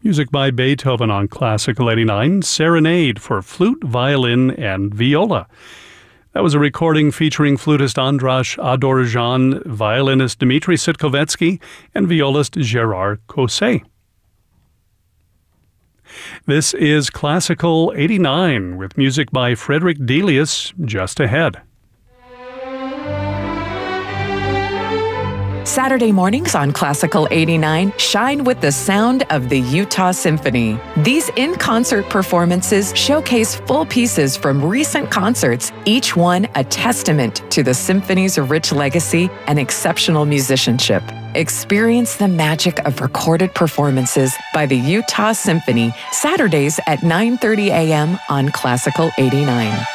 Music by Beethoven on Classical 89, Serenade for flute, violin, and viola. That was a recording featuring flutist Andras Adorjan, violinist Dmitry Sitkovetsky, and violist Gérard Cosset. This is Classical 89 with music by Frederick Delius just ahead. Saturday mornings on Classical 89 shine with the sound of the Utah Symphony. These in-concert performances showcase full pieces from recent concerts, each one a testament to the symphony's rich legacy and exceptional musicianship. Experience the magic of recorded performances by the Utah Symphony, Saturdays at 9:30 a.m. on Classical 89.